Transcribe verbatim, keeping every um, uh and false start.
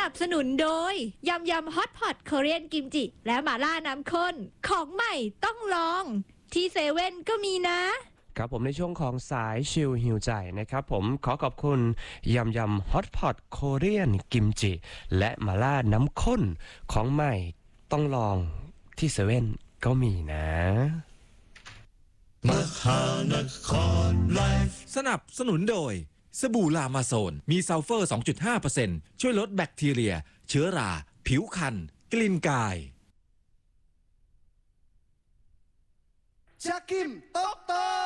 นับสนุนโดยยำยำฮอตพอตเกาหลีกิมจิและหม่าล่าน้ำข้นของใหม่ต้องลองที่เซเว่นก็มีนะครับผมในช่วงของสายชิลฮิวใจนะครับผมขอขอบคุณยำยำฮอตพอตโคเรียนกิมจิและหม่าล่าน้ำข้นของใหม่ต้องลองที่เซเว่นก็มีนะมหานครไลฟ์สนับสนุนโดยสบู่ลามาโซนมีซัลเฟอร์ สองจุดห้าเปอร์เซ็นต์ ช่วยลดแบคทีเรียเชื้อราผิวคันกลิ่นกายชักกิมโต๊ะโต